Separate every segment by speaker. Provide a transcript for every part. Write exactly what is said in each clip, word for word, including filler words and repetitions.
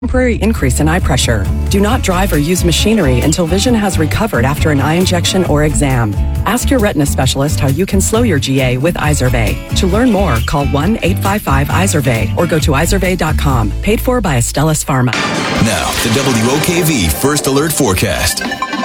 Speaker 1: Temporary increase in eye pressure. Do not drive or use machinery until vision has recovered after an eye injection or exam. Ask your retina specialist how you can slow your G A with Izervay. To learn more, call one eight five five Izervay or go to izervay dot com. Paid for by Astellas Pharma.
Speaker 2: Now, the W O K V First Alert Forecast.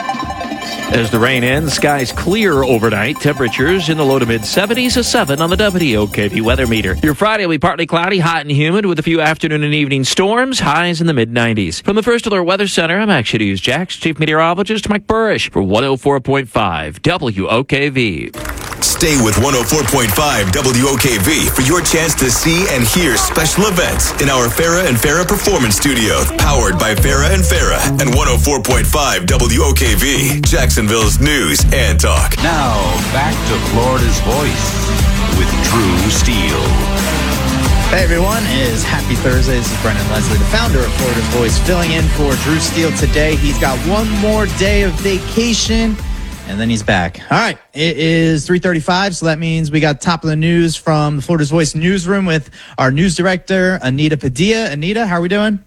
Speaker 3: As the rain ends, skies clear overnight. Temperatures in the low to mid seventies, a seven on the W O K V weather meter. Your Friday will be partly cloudy, hot and humid with a few afternoon and evening storms, highs in the mid nineties. From the First Alert Weather Center, I'm Action News Jax Chief Meteorologist Mike Burrish for one oh four point five W O K V.
Speaker 2: Stay with one oh four point five W O K V for your chance to see and hear special events in our Farah and Farah Performance Studio, powered by Farah and Farah and one oh four point five W O K V, Jacksonville's news and talk.
Speaker 4: Now, back to Florida's Voice with Drew Steele.
Speaker 5: Hey everyone, it is Happy Thursday. This is Brendan Leslie, the founder of Florida's Voice, filling in for Drew Steele today. He's got one more day of vacation, and then he's back. All right, it is three thirty-five, so that means we got top of the news from the Florida's Voice newsroom with our news director, Anita Padilla. Anita, how are we doing?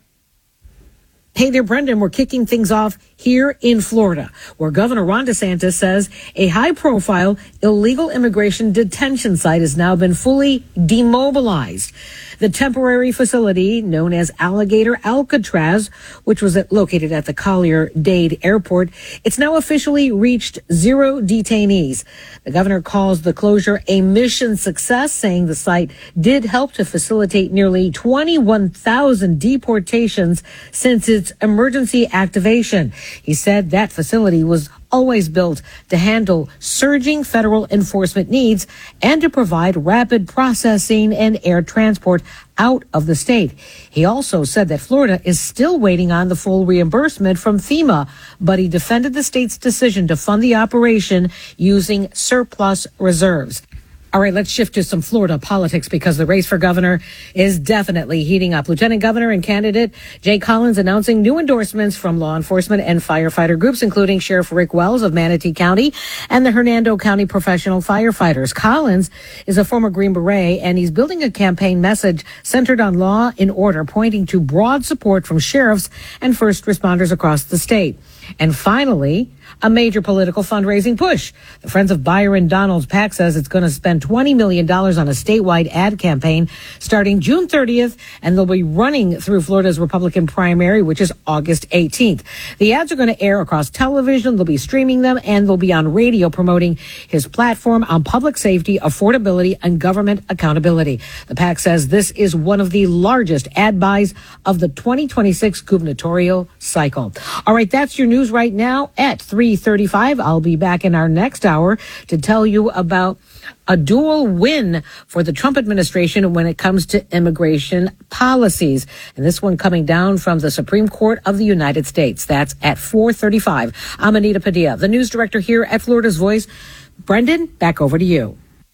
Speaker 6: Hey there, Brendan. We're kicking things off here in Florida, where Governor Ron DeSantis says a high-profile illegal immigration detention site has now been fully demobilized. The temporary facility, known as Alligator Alcatraz, which was located at the Collier-Dade Airport, it's now officially reached zero detainees. The governor calls the closure a mission success, saying the site did help to facilitate nearly twenty-one thousand deportations since its emergency activation. He said that facility was always built to handle surging federal enforcement needs and to provide rapid processing and air transport out of the state. He also said that Florida is still waiting on the full reimbursement from FEMA, but he defended the state's decision to fund the operation using surplus reserves. All right, let's shift to some Florida politics because the race for governor is definitely heating up. Lieutenant Governor and candidate Jay Collins announcing new endorsements from law enforcement and firefighter groups, including Sheriff Rick Wells of Manatee County and the Hernando County Professional Firefighters. Collins is a former Green Beret, and he's building a campaign message centered on law and order, pointing to broad support from sheriffs and first responders across the state. And finally, a major political fundraising push. The Friends of Byron Donalds PAC says it's going to spend twenty million dollars on a statewide ad campaign starting June thirtieth, and they'll be running through Florida's Republican primary, which is August eighteenth. The ads are going to air across television, they'll be streaming them, and they'll be on radio promoting his platform on public safety, affordability, and government accountability. The PAC says this is one of the largest ad buys of the twenty twenty-six gubernatorial cycle. All right, that's your news right now at three thirty-five. I'll be back in our next hour to tell you about a dual win for the Trump administration when it comes to immigration policies. And this one coming down from the Supreme Court of the United States. That's at four thirty-five. I'm Anita Padilla, the news director here at Florida's Voice. Brendan, back over to you.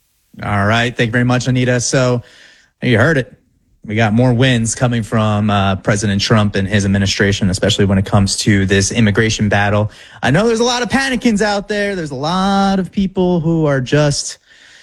Speaker 5: All right. Thank you very much, Anita. So you heard it. We got more wins coming from uh, President Trump and his administration, especially when it comes to this immigration battle. I know there's a lot of panicans out there. There's a lot of people who are just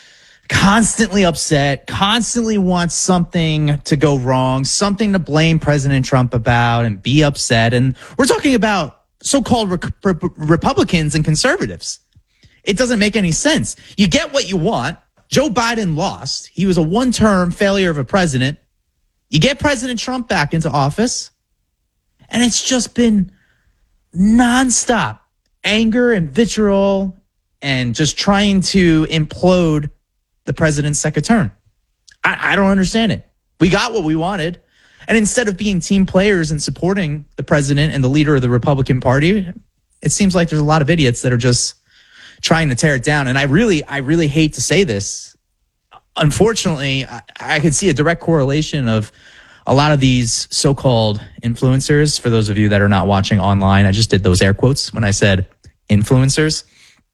Speaker 5: constantly upset, constantly want something to go wrong, something to blame President Trump about and be upset. And we're talking about so-called re- re- Republicans and conservatives. It doesn't make any sense. You get what you want. Joe Biden lost. He was a one-term failure of a president. You get President Trump back into office, and it's just been nonstop anger and vitriol and just trying to implode the president's second term. I, I don't understand it. We got what we wanted, and instead of being team players and supporting the president and the leader of the Republican Party, it seems like there's a lot of idiots that are just trying to tear it down. And I really, I really hate to say this. Unfortunately, I, I could see a direct correlation of a lot of these so-called influencers. For those of you that are not watching online, I just did those air quotes when I said influencers.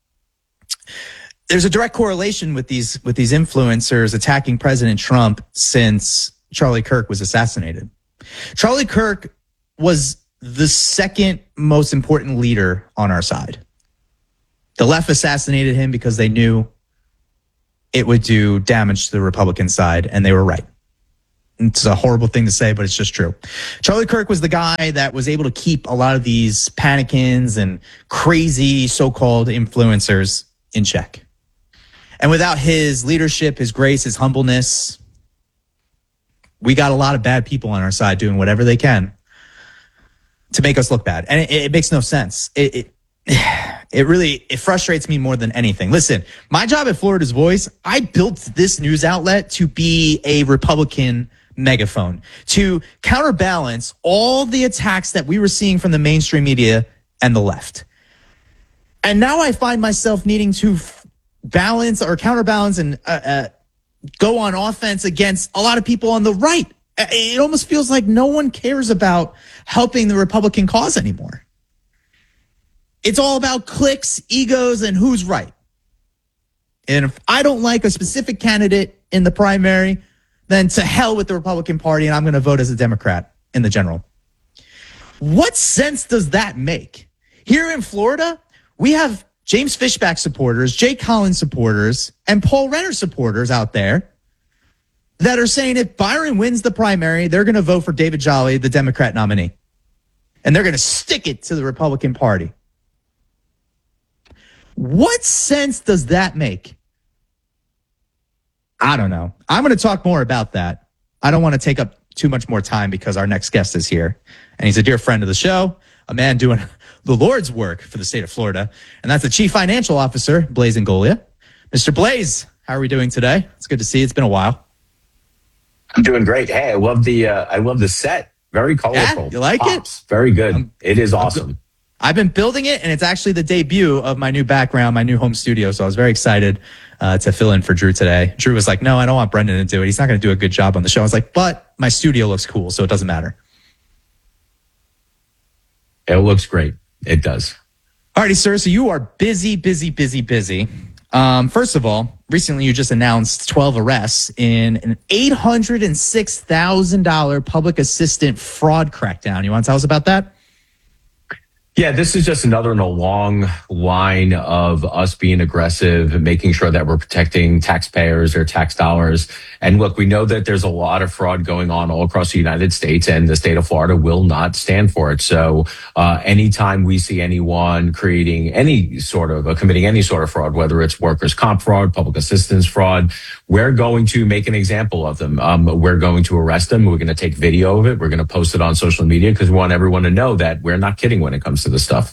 Speaker 5: There's a direct correlation with these with these influencers attacking President Trump since Charlie Kirk was assassinated. Charlie Kirk was the second most important leader on our side. The left assassinated him because they knew it would do damage to the Republican side, and they were right. It's a horrible thing to say, but it's just true. Charlie Kirk was the guy that was able to keep a lot of these panicans and crazy so-called influencers in check. And without his leadership, his grace, his humbleness, we got a lot of bad people on our side doing whatever they can to make us look bad. And it, it makes no sense. It, it It really, it frustrates me more than anything. Listen, my job at Florida's Voice, I built this news outlet to be a Republican megaphone, to counterbalance all the attacks that we were seeing from the mainstream media and the left. And now I find myself needing to f- balance or counterbalance and uh, uh, go on offense against a lot of people on the right. It almost feels like no one cares about helping the Republican cause anymore. It's all about clicks, egos, and who's right. And if I don't like a specific candidate in the primary, then to hell with the Republican Party, and I'm going to vote as a Democrat in the general. What sense does that make? Here in Florida, we have James Fishback supporters, Jay Collins supporters, and Paul Renner supporters out there that are saying if Byron wins the primary, they're going to vote for David Jolly, the Democrat nominee. And they're going to stick it to the Republican Party. What sense does that make? I don't know. I'm going to talk more about that. I don't want to take up too much more time because our next guest is here. And he's a dear friend of the show, a man doing the Lord's work for the state of Florida. And that's the Chief Financial Officer, Blaise Ingoglia. Mister Blaise, how are we doing today? It's good to see you. It's been a while.
Speaker 7: I'm doing great. Hey, I love the uh, I love the set. Very colorful.
Speaker 5: Yeah, you like
Speaker 7: Pops.
Speaker 5: it?
Speaker 7: Very good.
Speaker 5: I'm,
Speaker 7: it is awesome.
Speaker 5: I've been building it, and it's actually the debut of my new background, my new home studio. So I was very excited uh, to fill in for Drew today. Drew was like, no, I don't want Brendan to do it. He's not going to do a good job on the show. I was like, but my studio looks cool, so it doesn't matter.
Speaker 7: It looks great. It does.
Speaker 5: Alrighty, sir. So you are busy, busy, busy, busy. Um, first of all, recently you just announced twelve arrests in an eight hundred six thousand dollars public assistant fraud crackdown. You want to tell us about that?
Speaker 7: Yeah, this is just another in a long line of us being aggressive and making sure that we're protecting taxpayers, their tax dollars. And look, we know that there's a lot of fraud going on all across the United States, and the state of Florida will not stand for it. So uh, anytime we see anyone creating any sort of, uh, committing any sort of fraud, whether it's workers' comp fraud, public assistance fraud, we're going to make an example of them. Um, we're going to arrest them. We're going to take video of it. We're going to post it on social media because we want everyone to know that we're not kidding when it comes to this stuff.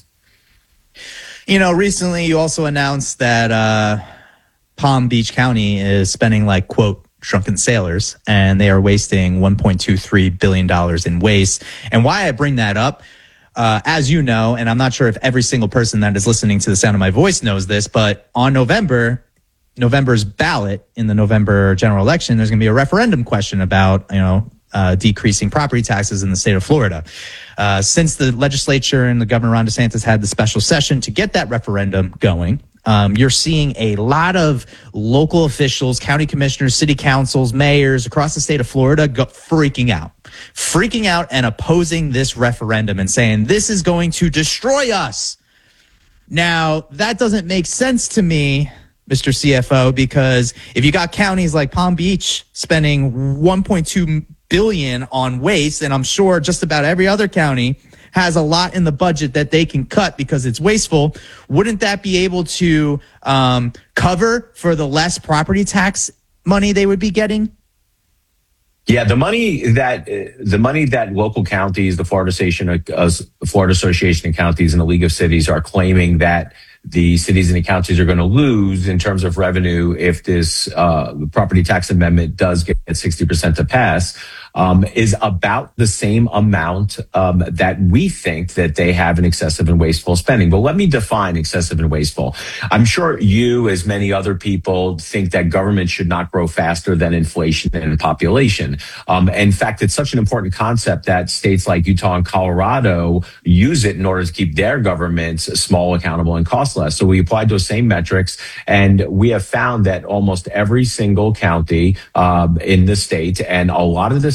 Speaker 5: You know, recently you also announced that uh, Palm Beach County is spending like, quote, drunken sailors, and they are wasting one point two three billion dollars in waste. And why I bring that up, uh, as you know, and I'm not sure if every single person that is listening to the sound of my voice knows this, but on November, November's ballot in the November general election, there's going to be a referendum question about, you know, Uh, decreasing property taxes in the state of Florida. Uh, since the legislature and the Governor Ron DeSantis had the special session to get that referendum going, um, you're seeing a lot of local officials, county commissioners, city councils, mayors across the state of Florida go freaking out, freaking out and opposing this referendum and saying this is going to destroy us. Now, that doesn't make sense to me, Mister C F O, because if you got counties like Palm Beach spending one point two billion on waste, and I'm sure just about every other county has a lot in the budget that they can cut because it's wasteful, wouldn't that be able to um, cover for the less property tax money they would be getting?
Speaker 7: Yeah, the money that the money that local counties, the Florida Association, uh, Florida Association of Counties, and the League of Cities are claiming that the cities and the counties are going to lose in terms of revenue if this uh, property tax amendment does get sixty percent to pass, um, is about the same amount um, that we think that they have in excessive and wasteful spending. But let me define excessive and wasteful. I'm sure you, as many other people, think that government should not grow faster than inflation and population. Um, in fact, it's such an important concept that states like Utah and Colorado use it in order to keep their governments small, accountable, and costly. So we applied those same metrics, and we have found that almost every single county um, in the state and a lot of the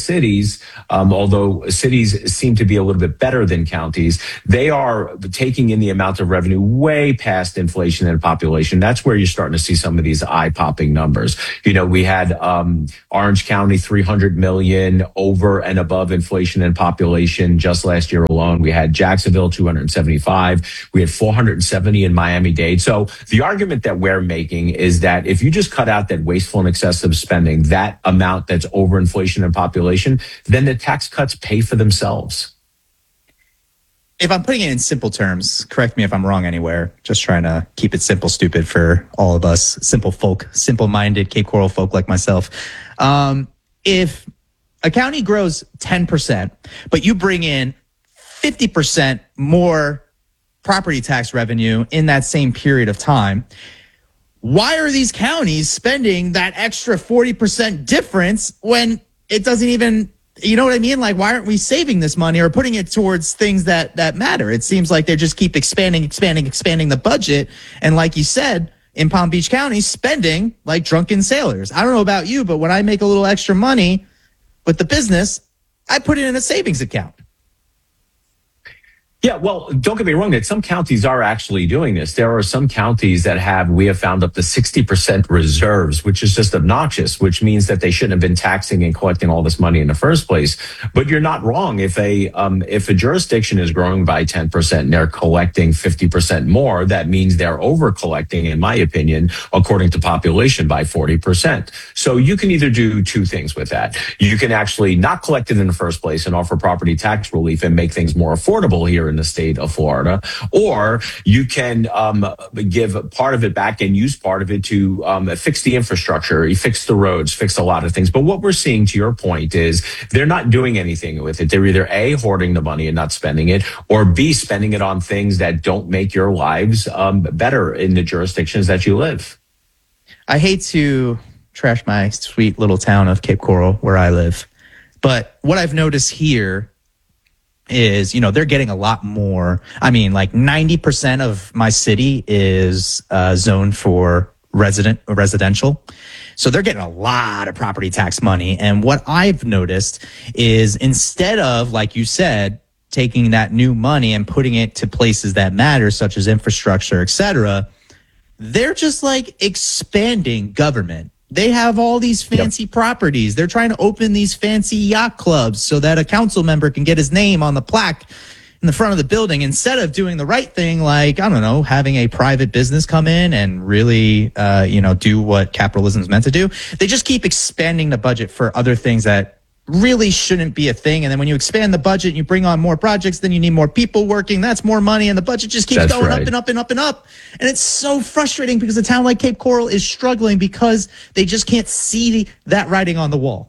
Speaker 7: cities, um, although cities seem to be a little bit better than counties, they are taking in the amount of revenue way past inflation and population. That's where you're starting to see some of these eye-popping numbers. You know, we had um, Orange County three hundred million over and above inflation and population just last year alone. We had Jacksonville two hundred seventy-five. We had four hundred seventy in Miami-Dade. So the argument that we're making is that if you just cut out that wasteful and excessive spending, that amount that's over inflation and population, then the tax cuts pay for themselves.
Speaker 5: If I'm putting it in simple terms, correct me if I'm wrong anywhere, just trying to keep it simple, stupid for all of us, simple folk, simple-minded Cape Coral folk like myself. Um, if a county grows ten percent, but you bring in fifty percent more property tax revenue in that same period of time, why are these counties spending that extra forty percent difference when it doesn't even, you know what I mean? Like, why aren't we saving this money or putting it towards things that, that matter? It seems like they just keep expanding, expanding, expanding the budget. And like you said, in Palm Beach County, spending like drunken sailors. I don't know about you, but when I make a little extra money with the business, I put it in a savings account.
Speaker 7: Yeah, well, don't get me wrong, that some counties are actually doing this. There are some counties that have, we have found up to sixty percent reserves, which is just obnoxious, which means that they shouldn't have been taxing and collecting all this money in the first place. But you're not wrong. If a, um, if a jurisdiction is growing by ten percent and they're collecting fifty percent more, that means they're over collecting, in my opinion, according to population by forty percent. So you can either do two things with that. You can actually not collect it in the first place and offer property tax relief and make things more affordable here in the state of Florida, or you can um, give part of it back and use part of it to um, fix the infrastructure, fix the roads, fix a lot of things. But what we're seeing, to your point, is they're not doing anything with it. They're either A, hoarding the money and not spending it, or B, spending it on things that don't make your lives um, better in the jurisdictions that you live.
Speaker 5: I hate to trash my sweet little town of Cape Coral where I live, but what I've noticed here is, you know, they're getting a lot more. I mean, like ninety percent of my city is uh, zoned for resident residential. So they're getting a lot of property tax money. And what I've noticed is, instead of, like you said, taking that new money and putting it to places that matter, such as infrastructure, et cetera, they're just like expanding government. They have all these fancy yep. properties. They're trying to open these fancy yacht clubs so that a council member can get his name on the plaque in the front of the building, instead of doing the right thing, like, I don't know, having a private business come in and really, uh, you know, do what capitalism is meant to do. They just keep expanding the budget for other things that really shouldn't be a thing. And then when you expand the budget and you bring on more projects, then you need more people working. That's more money. And the budget just keeps That's going right. up and up and up and up. And it's so frustrating because a town like Cape Coral is struggling because they just can't see that writing on the wall.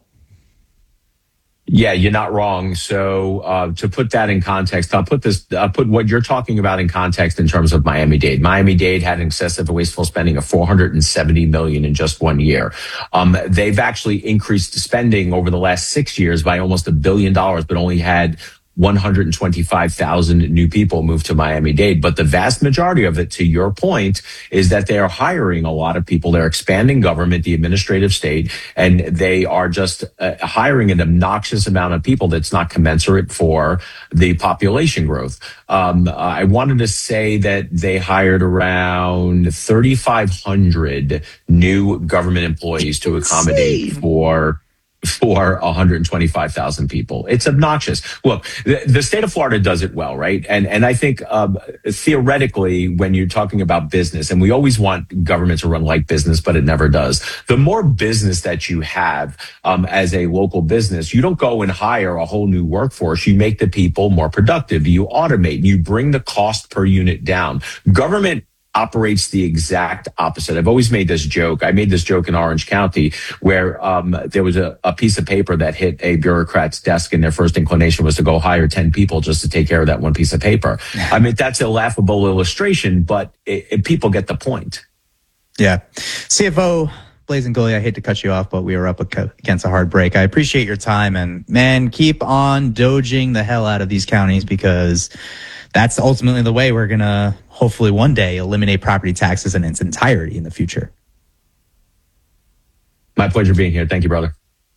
Speaker 7: Yeah, you're not wrong. So uh, to put that in context, I'll put this, I'll put what you're talking about in context in terms of Miami-Dade. Miami-Dade had an excessive wasteful spending of four hundred seventy million dollars in just one year. Um, they've actually increased spending over the last six years by almost a billion dollars, but only had one hundred twenty-five thousand new people move to Miami-Dade. But the vast majority of it, to your point, is that they are hiring a lot of people. They're expanding government, the administrative state, and they are just uh, hiring an obnoxious amount of people that's not commensurate for the population growth. Um, I wanted to say that they hired around thirty-five hundred new government employees to accommodate for for one hundred twenty-five thousand people. It's obnoxious. Look, the, the state of Florida does it well, right? And and I think um, theoretically, when you're talking about business, and we always want government to run like business, but it never does. The more business that you have um, as a local business, you don't go and hire a whole new workforce. You make the people more productive. You automate. You bring the cost per unit down. Government operates the exact opposite. I've always made this joke. I made this joke in Orange County where um, there was a, a piece of paper that hit a bureaucrat's desk, and their first inclination was to go hire ten people just to take care of that one piece of paper. I mean, that's a laughable illustration, but it, it, people get the point.
Speaker 5: Yeah. C F O Blazing Gully, I hate to cut you off, but we were up against a hard break. I appreciate your time, and man, keep on doging the hell out of these counties, because that's ultimately the way we're going to hopefully one day eliminate property taxes in its entirety in the future.
Speaker 7: My pleasure being here. Thank you, brother.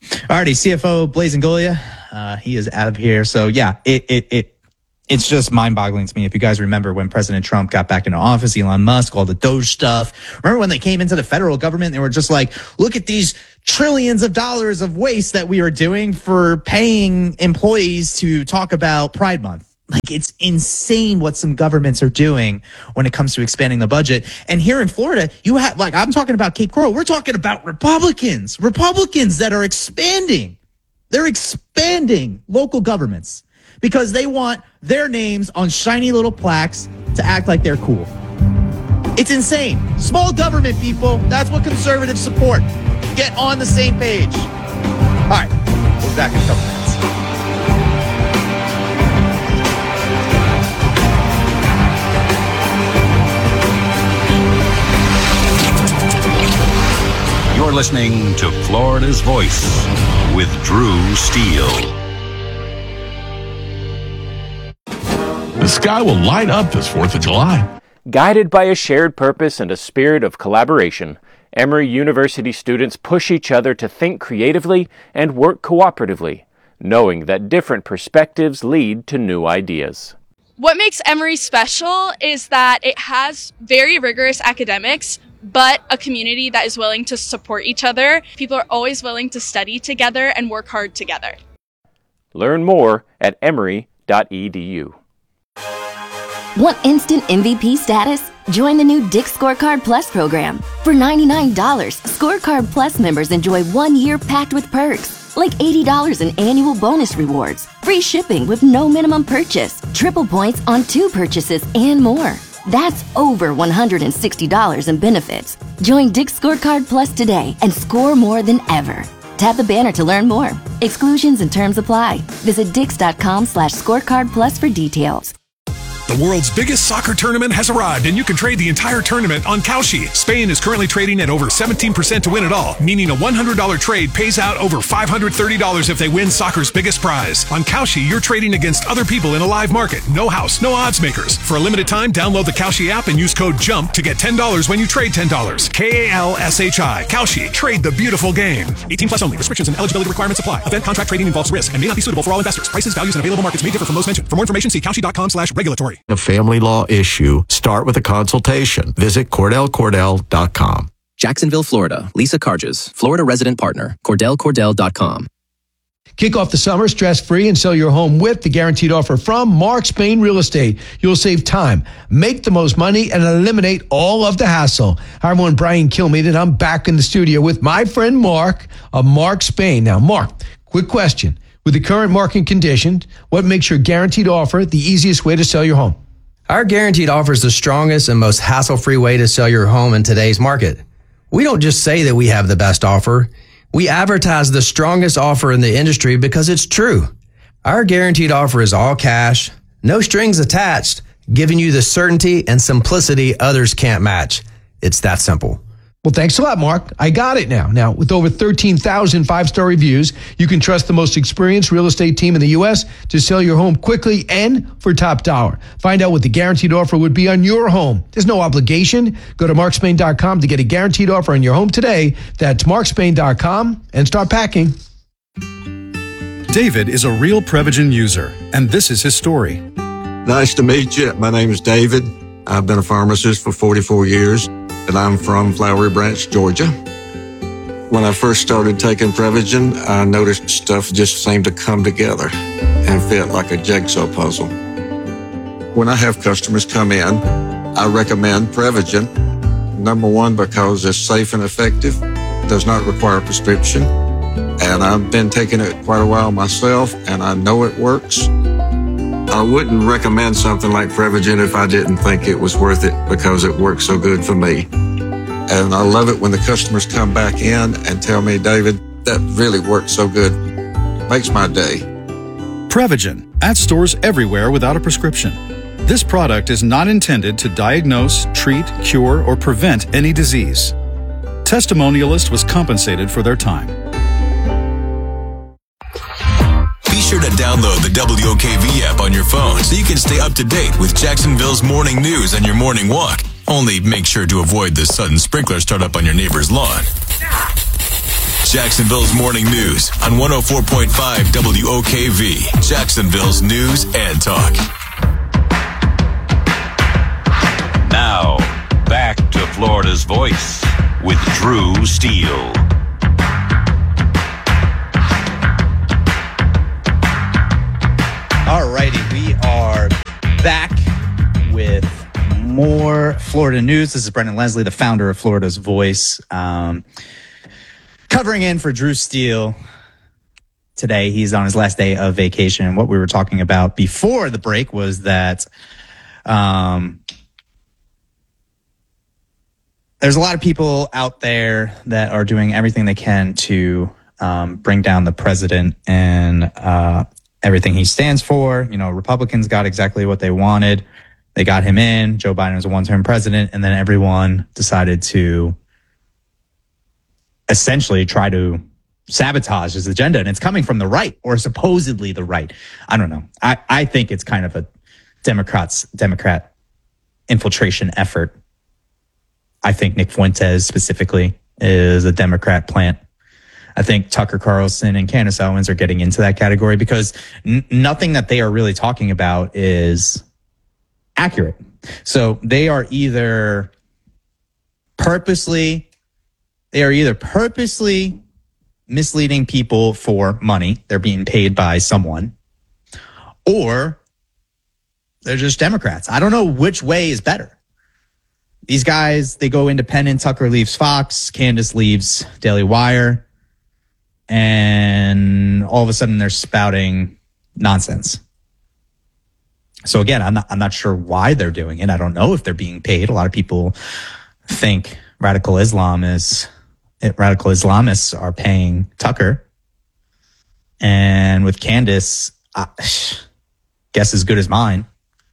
Speaker 5: Alrighty, C F O Blaise Ingoglia, uh, he is out of here. So yeah, it it it it's just mind-boggling to me. If you guys remember when President Trump got back into office, Elon Musk, all the Doge stuff. Remember when they came into the federal government, they were just like, look at these trillions of dollars of waste that we are doing for paying employees to talk about Pride Month. Like, it's insane what some governments are doing when it comes to expanding the budget. And here in Florida, you have, like, I'm talking about Cape Coral. We're talking about Republicans, Republicans that are expanding. They're expanding local governments because they want their names on shiny little plaques to act like they're cool. It's insane. Small government, people. That's what conservatives support. Get on the same page. All right. We'll be back in a couple minutes.
Speaker 4: You're listening to Florida's Voice with Drew Steele.
Speaker 8: The sky will light up this fourth of July.
Speaker 9: Guided by a shared purpose and a spirit of collaboration, Emory University students push each other to think creatively and work cooperatively, knowing that different perspectives lead to new ideas.
Speaker 10: What makes Emory special is that it has very rigorous academics, but a community that is willing to support each other. People are always willing to study together and work hard together.
Speaker 9: Learn more at emory dot e d u.
Speaker 11: Want instant M V P status? Join the new Dick's Scorecard Plus program. For ninety-nine dollars, Scorecard Plus members enjoy one year packed with perks, like eighty dollars in annual bonus rewards, free shipping with no minimum purchase, triple points on two purchases, and more. That's over one hundred sixty dollars in benefits. Join Dick's Scorecard Plus today and score more than ever. Tap the banner to learn more. Exclusions and terms apply. Visit dix.com slash scorecard plus for details.
Speaker 12: The world's biggest soccer tournament has arrived, and you can trade the entire tournament on Kalshi. Spain is currently trading at over seventeen percent to win it all, meaning a one hundred dollars trade pays out over five hundred thirty dollars if they win soccer's biggest prize. On Kalshi, you're trading against other people in a live market. No house, no odds makers. For a limited time, download the Kalshi app and use code JUMP to get ten dollars when you trade ten dollars. K A L S H I. Kalshi. Trade the beautiful game. eighteen plus only. Restrictions and eligibility requirements apply. Event contract trading involves risk and may not be suitable for all investors. Prices, values, and available markets may differ from those mentioned. For more information, see kalshi.com slash regulatory.
Speaker 13: A family law issue, start with a consultation. Visit Cordell Cordell dot com.
Speaker 14: Jacksonville, Florida. Lisa Carges, Florida resident partner. Cordell Cordell dot com.
Speaker 15: Kick off the summer stress-free and sell your home with the guaranteed offer from Mark Spain Real Estate. You'll save time, make the most money, and eliminate all of the hassle. Hi, everyone. Brian Kilmeade, and I'm back in the studio with my friend Mark of Mark Spain. Now, Mark, quick question. With the current market conditions, what makes your guaranteed offer the easiest way to sell your home?
Speaker 16: Our guaranteed offer is the strongest and most hassle-free way to sell your home in today's market. We don't just say that we have the best offer. We advertise the strongest offer in the industry because it's true. Our guaranteed offer is all cash, no strings attached, giving you the certainty and simplicity others can't match. It's that simple.
Speaker 15: Well, thanks a lot, Mark. I got it now. Now, with over thirteen thousand five-star reviews, you can trust the most experienced real estate team in the U S to sell your home quickly and for top dollar. Find out what the guaranteed offer would be on your home. There's no obligation. Go to mark spain dot com to get a guaranteed offer on your home today. That's mark spain dot com and start packing.
Speaker 17: David is a real Prevagen user, and this is his story.
Speaker 18: Nice to meet you. My name is David. I've been a pharmacist for forty-four years. And I'm from Flowery Branch, Georgia. When I first started taking Prevagen, I noticed stuff just seemed to come together and fit like a jigsaw puzzle. When I have customers come in, I recommend Prevagen. Number one, because it's safe and effective, does not require a prescription. And I've been taking it quite a while myself, and I know it works. I wouldn't recommend something like Prevagen if I didn't think it was worth it because it works so good for me. And I love it when the customers come back in and tell me, David, that really works so good. Makes my day.
Speaker 17: Prevagen, at stores everywhere without a prescription. This product is not intended to diagnose, treat, cure, or prevent any disease. Testimonialist was compensated for their time.
Speaker 2: Be sure to download the W O K V app on your phone so you can stay up to date with Jacksonville's morning news on your morning walk. Only make sure to avoid the sudden sprinkler startup on your neighbor's lawn. Jacksonville's morning news on one oh four point five W O K V, Jacksonville's news and talk.
Speaker 4: Now, back to Florida's Voice with Drew Steele.
Speaker 5: All righty, we are back with more Florida news. This is Brendan Leslie, the founder of Florida's Voice, um, covering in for Drew Steele today. He's on his last day of vacation. And what we were talking about before the break was that um, there's a lot of people out there that are doing everything they can to um, bring down the president and uh, everything he stands for. You know, Republicans got exactly what they wanted. They got him in. Joe Biden was a one-term president, and then everyone decided to essentially try to sabotage his agenda. And it's coming from the right, or supposedly the right. I don't know. I, I think it's kind of a Democrats, Democrat infiltration effort. I think Nick Fuentes specifically is a Democrat plant. I think Tucker Carlson and Candace Owens are getting into that category because n- nothing that they are really talking about is accurate. So they are either purposely, they are either purposely misleading people for money. They're being paid by someone, or they're just Democrats. I don't know which way is better. These guys, they go independent. Tucker leaves Fox, Candace leaves Daily Wire, and all of a sudden they're spouting nonsense. So again, I'm not, I'm not sure why they're doing it. I don't know if they're being paid. A lot of people think radical Islam is, radical Islamists are paying Tucker. And with Candace, I guess as good as mine.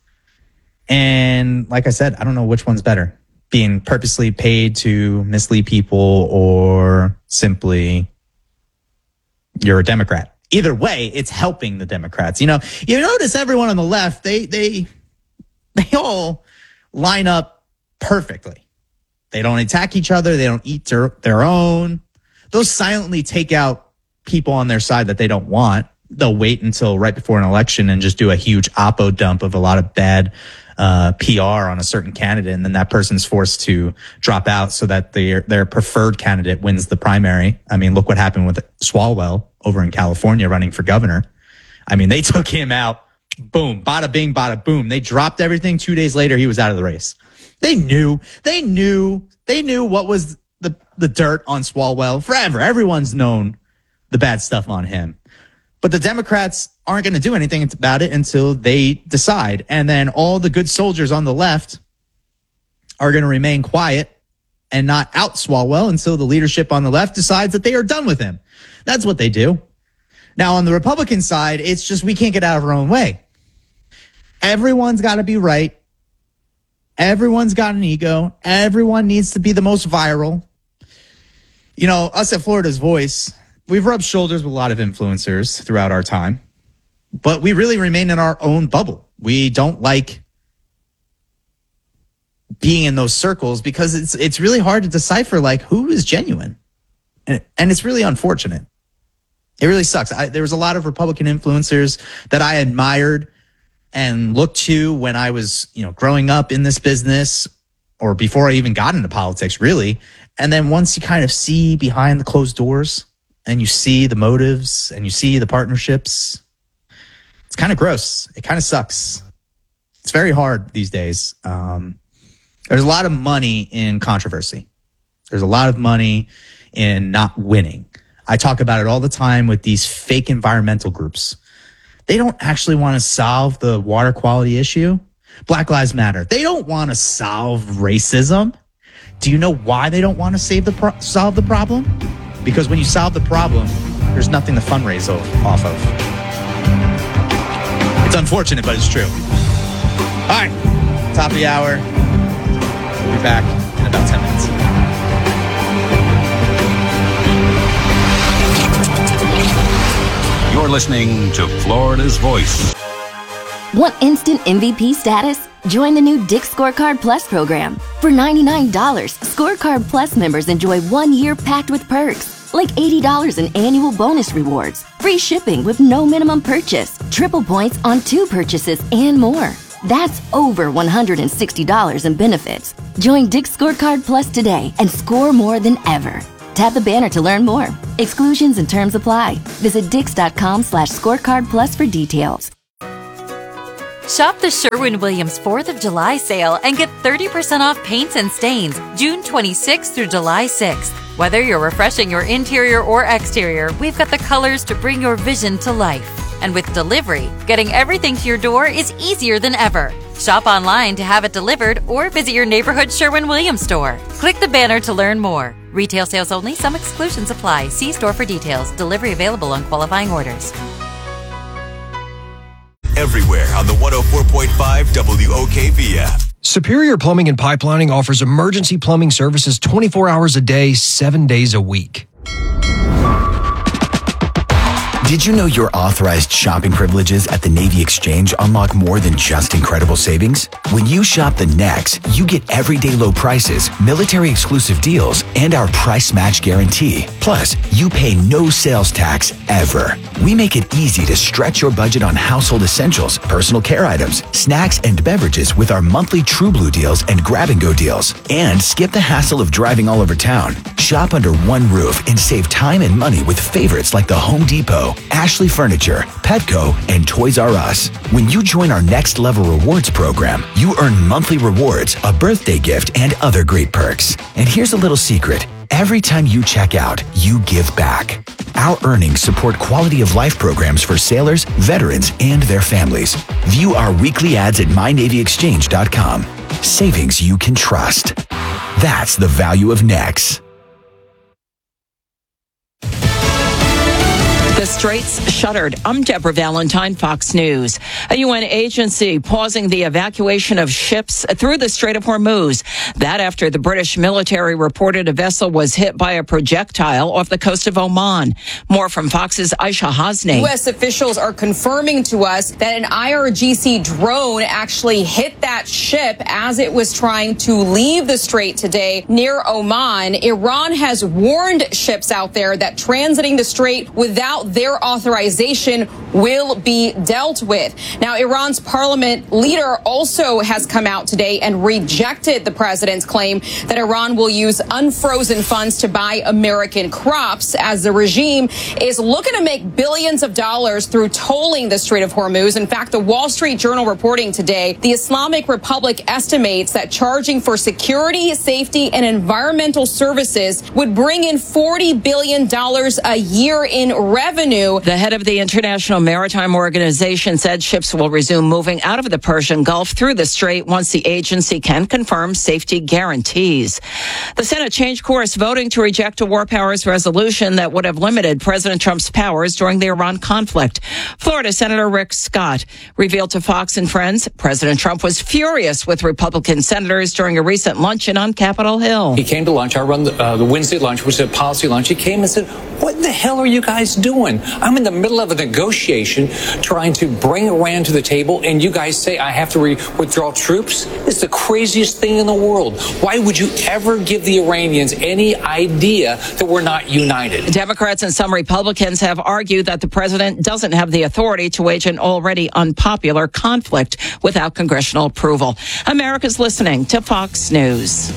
Speaker 5: And like I said, I don't know which one's better. Being purposely paid to mislead people, or simply you're a Democrat. Either way, it's helping the Democrats. You know, you notice everyone on the left, they they they all line up perfectly. They don't attack each other. They don't eat their, their own. They'll silently take out people on their side that they don't want. They'll wait until right before an election and just do a huge oppo dump of a lot of bad uh, P R on a certain candidate, and then that person's forced to drop out so that their their preferred candidate wins the primary. I mean, look what happened with Swalwell over in California running for governor. I mean, they took him out. Boom, bada bing, bada boom. They dropped everything. Two days later, he was out of the race. They knew, they knew, they knew what was the, the dirt on Swalwell forever. Everyone's known the bad stuff on him. But the Democrats aren't going to do anything about it until they decide. And then all the good soldiers on the left are going to remain quiet and not out Swalwell until the leadership on the left decides that they are done with him. That's what they do. Now, on the Republican side, it's just we can't get out of our own way. Everyone's got to be right. Everyone's got an ego. Everyone needs to be the most viral. You know, us at Florida's Voice, we've rubbed shoulders with a lot of influencers throughout our time, but we really remain in our own bubble. We don't like being in those circles because it's it's really hard to decipher like who is genuine, and, and it's really unfortunate. It really sucks. I, there was a lot of Republican influencers that I admired and looked to when I was, you know, growing up in this business, or before I even got into politics, really. And then once you kind of see behind the closed doors and you see the motives and you see the partnerships, it's kind of gross. It kind of sucks. It's very hard these days. Um, there's a lot of money in controversy. There's a lot of money in not winning. I talk about it all the time with these fake environmental groups. They don't actually want to solve the water quality issue. Black Lives Matter. They don't want to solve racism. Do you know why they don't want to save the pro- solve the problem? Because when you solve the problem, there's nothing to fundraise off of. It's unfortunate, but it's true. All right, top of the hour. We'll be back in about ten minutes.
Speaker 4: You're listening to Florida's Voice.
Speaker 11: Want instant M V P status? Join the new Dick's Scorecard Plus program. For ninety-nine dollars, Scorecard Plus members enjoy one year packed with perks, like eighty dollars in annual bonus rewards, free shipping with no minimum purchase, triple points on two purchases, and more. That's over one hundred sixty dollars in benefits. Join Dick's Scorecard Plus today and score more than ever. Tap the banner to learn more. Exclusions and terms apply. Visit dix.com slash scorecard plus for details.
Speaker 19: Shop the Sherwin-Williams fourth of July sale and get thirty percent off paints and stains June twenty-sixth through July sixth. Whether you're refreshing your interior or exterior, we've got the colors to bring your vision to life. And with delivery, getting everything to your door is easier than ever. Shop online to have it delivered or visit your neighborhood Sherwin-Williams store. Click the banner to learn more. Retail sales only. Some exclusions apply. See store for details. Delivery available on qualifying orders.
Speaker 2: Everywhere on the one oh four point five W O K V app.
Speaker 20: Superior Plumbing and Pipelining offers emergency plumbing services twenty-four hours a day, seven days a week.
Speaker 21: Did you know your authorized shopping privileges at the Navy Exchange unlock more than just incredible savings? When you shop the Nex, you get everyday low prices, military exclusive deals, and our price match guarantee. Plus, you pay no sales tax ever. We make it easy to stretch your budget on household essentials, personal care items, snacks, and beverages with our monthly True Blue deals and grab and go deals. And skip the hassle of driving all over town. Shop under one roof and save time and money with favorites like the Home Depot, Ashley Furniture, Petco, and Toys R Us. When you join our Next Level Rewards program, you earn monthly rewards, a birthday gift, and other great perks. And here's a little secret. Every time you check out, you give back. Our earnings support quality of life programs for sailors, veterans, and their families. View our weekly ads at my navy exchange dot com. Savings you can trust. That's the value of Nex.
Speaker 22: The Straits shuttered. I'm Deborah Valentine, Fox News. A U N agency pausing the evacuation of ships through the Strait of Hormuz. That after the British military reported a vessel was hit by a projectile off the coast of Oman. More from Fox's Aisha Hasni.
Speaker 23: U S officials are confirming to us that an I R G C drone actually hit that ship as it was trying to leave the strait today near Oman. Iran has warned ships out there that transiting the strait without their authorization will be dealt with. Now, Iran's parliament leader also has come out today and rejected the president's claim that Iran will use unfrozen funds to buy American crops, as the regime is looking to make billions of dollars through tolling the Strait of Hormuz. In fact, the Wall Street Journal reporting today, the Islamic Republic estimates that charging for security, safety, and environmental services would bring in forty billion dollars a year in revenue.
Speaker 22: The head of the International Maritime Organization said ships will resume moving out of the Persian Gulf through the strait once the agency can confirm safety guarantees. The Senate changed course, voting to reject a war powers resolution that would have limited President Trump's powers during the Iran conflict. Florida Senator Rick Scott revealed to Fox and Friends President Trump was furious with Republican senators during a recent luncheon on Capitol Hill.
Speaker 24: He came to lunch. I run the, uh, the Wednesday lunch, which is a policy lunch. He came and said, "What the hell are you guys doing? I'm in the middle of a negotiation trying to bring Iran to the table, and you guys say I have to re- withdraw troops? It's the craziest thing in the world. Why would you ever give the Iranians any idea that we're not united?"
Speaker 22: Democrats and some Republicans have argued that the president doesn't have the authority to wage an already unpopular conflict without congressional approval. America's listening to Fox News.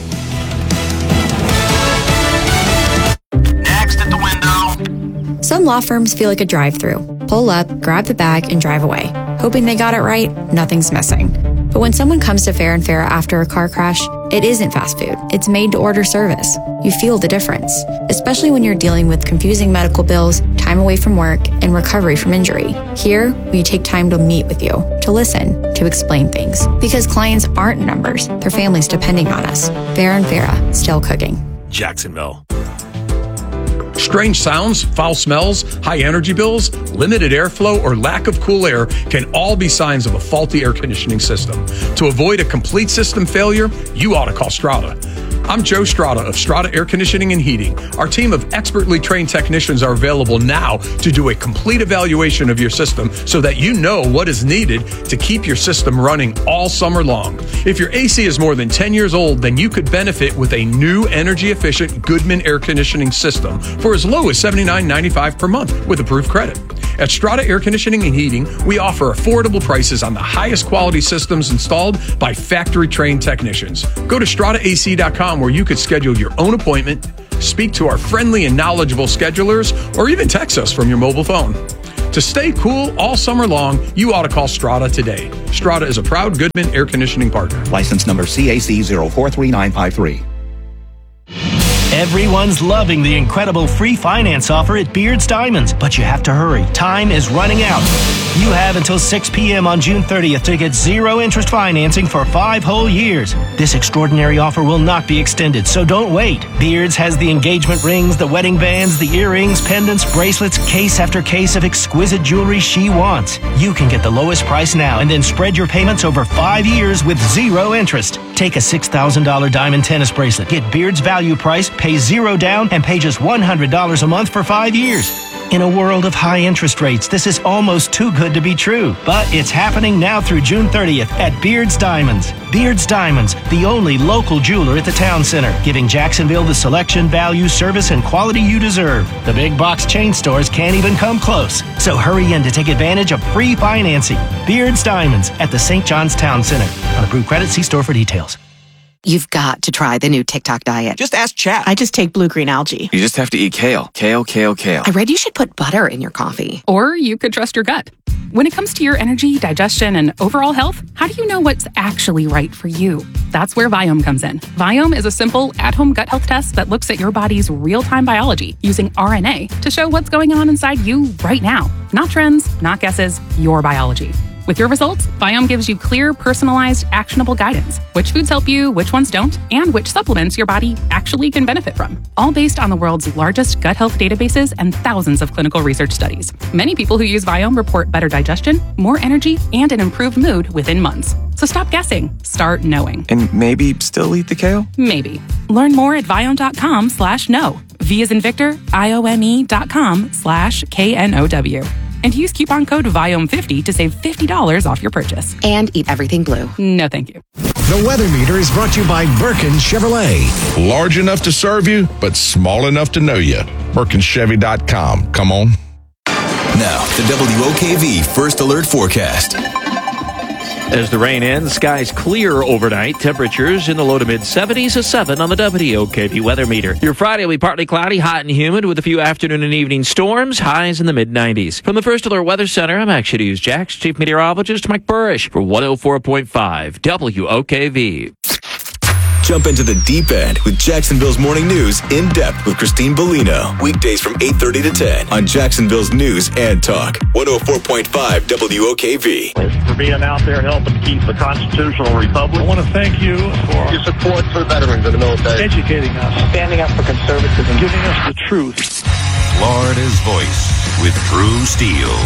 Speaker 25: Next at the window. Some law firms feel like a drive-through. Pull up, grab the bag, and drive away. Hoping they got it right, nothing's missing. But when someone comes to Fair and Fair after a car crash, it isn't fast food. It's made-to-order service. You feel the difference, especially when you're dealing with confusing medical bills, time away from work, and recovery from injury. Here, we take time to meet with you, to listen, to explain things. Because clients aren't numbers, they're families depending on us. Fair and Fair, still cooking.
Speaker 26: Jacksonville. Strange sounds, foul smells, high energy bills, limited airflow, or lack of cool air can all be signs of a faulty air conditioning system. To avoid a complete system failure, you ought to call Strata. I'm Joe Strada of Strada Air Conditioning and Heating. Our team of expertly trained technicians are available now to do a complete evaluation of your system so that you know what is needed to keep your system running all summer long. If your A C is more than ten years old, then you could benefit with a new energy-efficient Goodman air conditioning system for as low as seventy-nine ninety-five per month with approved credit. At Strada Air Conditioning and Heating, we offer affordable prices on the highest quality systems installed by factory-trained technicians. Go to strada A C dot com where you could schedule your own appointment, speak to our friendly and knowledgeable schedulers, or even text us from your mobile phone. To stay cool all summer long, you ought to call Strada today. Strada is a proud Goodman air conditioning partner.
Speaker 1: License number C A C zero four three nine five three.
Speaker 3: Everyone's loving the incredible free finance offer at Beard's Diamonds, but you have to hurry. Time is running out. You have until six p.m. on June thirtieth to get zero interest financing for five whole years. This extraordinary offer will not be extended, so don't wait. Beard's has the engagement rings, the wedding bands, the earrings, pendants, bracelets, case after case of exquisite jewelry she wants. You can get the lowest price now and then spread your payments over five years with zero interest. Take a six thousand dollars diamond tennis bracelet. Get Beard's value price, pay zero down, and pay just one hundred dollars a month for five years. In a world of high interest rates, this is almost too good to be true. But it's happening now through June thirtieth at Beard's Diamonds. Beard's Diamonds, the only local jeweler at the town center, giving Jacksonville the selection, value, service, and quality you deserve. The big box chain stores can't even come close. So hurry in to take advantage of free financing. Beard's Diamonds at the Saint John's Town Center. On approved credit, see store for details.
Speaker 6: You've got to try the new TikTok diet.
Speaker 7: Just ask chat.
Speaker 6: I just take blue-green algae.
Speaker 7: You just have to eat kale. Kale, kale, kale.
Speaker 6: I read you should put butter in your coffee.
Speaker 8: Or you could trust your gut. When it comes to your energy, digestion, and overall health, how do you know what's actually right for you? That's where Viome comes in. Viome is a simple, at-home gut health test that looks at your body's real-time biology using R N A to show what's going on inside you right now. Not trends, not guesses, your biology. With your results, Viome gives you clear, personalized, actionable guidance. Which foods help you, which ones don't, and which supplements your body actually can benefit from. All based on the world's largest gut health databases and thousands of clinical research studies. Many people who use Viome report better digestion, more energy, and an improved mood within months. So stop guessing. Start knowing.
Speaker 7: And maybe still eat the kale?
Speaker 8: Maybe. Learn more at Viome.com slash know. V as in Victor, I O M E dot com slash K N O W. And use coupon code Viome fifty to save fifty dollars off your purchase.
Speaker 6: And eat everything blue.
Speaker 8: No, thank you.
Speaker 10: The Weather Meter is brought to you by Birkin Chevrolet.
Speaker 27: Large enough to serve you, but small enough to know you. Birkin Chevy dot com. Come on.
Speaker 2: Now, the W O K V First Alert Forecast.
Speaker 28: As the rain ends, skies clear overnight. Temperatures in the low to mid seventies, a seven on the W O K V weather meter. Your Friday will be partly cloudy, hot and humid with a few afternoon and evening storms, highs in the mid nineties. From the First Alert Weather Center, I'm Action News Jax Chief Meteorologist Mike Burrish for one oh four point five W O K V.
Speaker 2: Jump into the deep end with Jacksonville's Morning News in depth with Christine Bellino. Weekdays from eight thirty to ten on Jacksonville's News and Talk. one oh four point five W O K V.
Speaker 29: For being out there helping keep the constitutional republic. I want to thank you for your support for veterans in the military. Educating us. Standing up for conservatism. Giving us the truth.
Speaker 4: Florida's Voice with Drew Steele.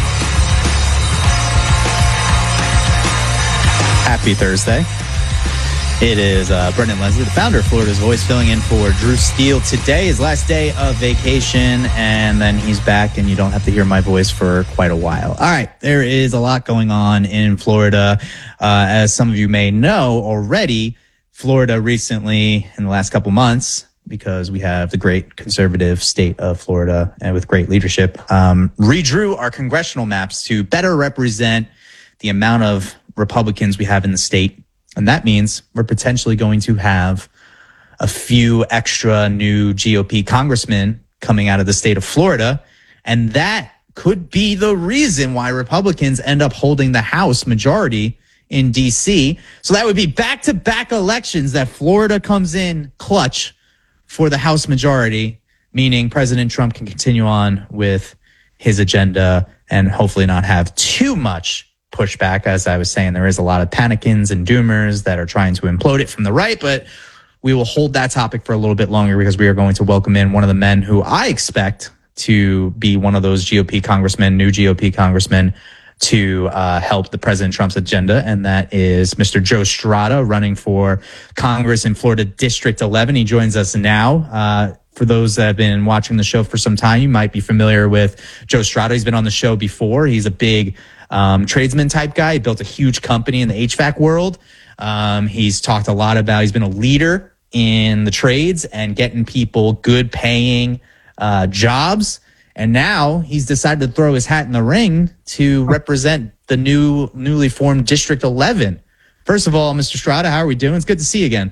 Speaker 5: Happy Thursday. It is uh, Brendan Leslie, the founder of Florida's Voice, filling in for Drew Steele. Today is last day of vacation, and then he's back, and you don't have to hear my voice for quite a while. All right, there is a lot going on in Florida. Uh, as some of you may know already, Florida recently, in the last couple months, because we have the great conservative state of Florida and with great leadership, um, redrew our congressional maps to better represent the amount of Republicans we have in the state. And that means we're potentially going to have a few extra new G O P congressmen coming out of the state of Florida. And that could be the reason why Republicans end up holding the House majority in D C. So that would be back-to-back elections that Florida comes in clutch for the House majority, meaning President Trump can continue on with his agenda and hopefully not have too much pushback. As I was saying, there is a lot of panicins and doomers that are trying to implode it from the right, but we will hold that topic for a little bit longer because we are going to welcome in one of the men who I expect to be one of those G O P congressmen, new G O P congressmen, to uh, help the President Trump's agenda, and that is Mister Joe Strada, running for Congress in Florida District eleven. He joins us now. Uh, for those that have been watching the show for some time, you might be familiar with Joe Strada. He's been on the show before. He's a big um, tradesman type guy. He built a huge company in the H V A C world. Um, he's talked a lot about, he's been a leader in the trades and getting people good paying uh, jobs. And now he's decided to throw his hat in the ring to represent the new, newly formed District eleven. First of all, Mister Strada, how are we doing? It's good to see you again.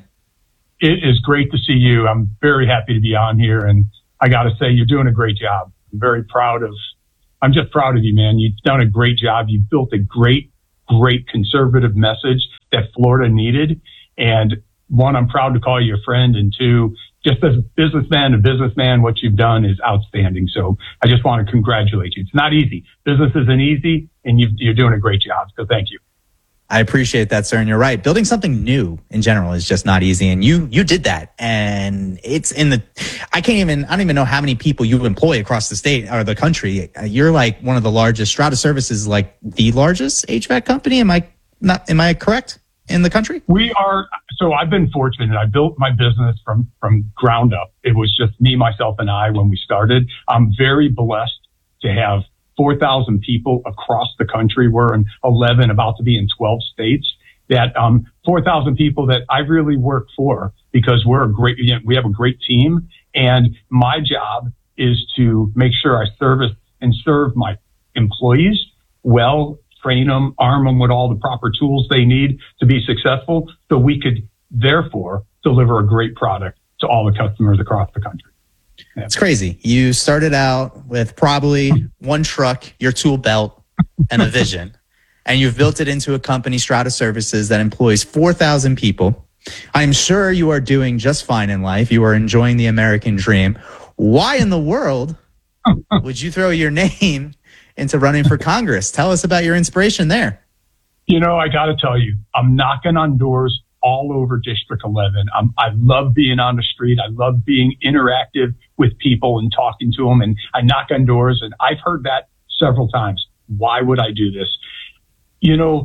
Speaker 9: It is great to see you. I'm very happy to be on here. And I got to say, you're doing a great job. I'm very proud of, I'm just proud of you, man. You've done a great job. You've built a great, great conservative message that Florida needed. And one, I'm proud to call you a friend. And two, just as a businessman to businessman, what you've done is outstanding. So I just want to congratulate you. It's not easy. Business isn't easy, and you've, you're doing a great job. So thank you.
Speaker 5: I appreciate that, sir. And you're right. Building something new in general is just not easy. And you, you did that. And it's in the, I can't even, I don't even know how many people you employ across the state or the country. You're like one of the largest. Strada Services is like the largest H V A C company. Am I not, am I correct in the country?
Speaker 9: We are. So I've been fortunate. I built my business from, from ground up. It was just me, myself, and I when we started. I'm very blessed to have four thousand people across the country. We're in eleven, about to be in twelve states. That um, four thousand people that I really work for, because we're a great, you know, we have a great team. And my job is to make sure I service and serve my employees well, train them, arm them with all the proper tools they need to be successful, so we could therefore deliver a great product to all the customers across the country. Yeah.
Speaker 5: It's crazy. You started out with probably one truck, your tool belt, and a vision, and you've built it into a company, Strada Services, that employs four thousand people. I'm sure you are doing just fine in life. You are enjoying the American dream. Why in the world would you throw your name into running for Congress? Tell us about your inspiration there.
Speaker 9: You know, I got to tell you, I'm knocking on doors all over District eleven. I'm, I love being on the street. I love being interactive with people and talking to them. And I knock on doors, and I've heard that several times. Why would I do this? You know,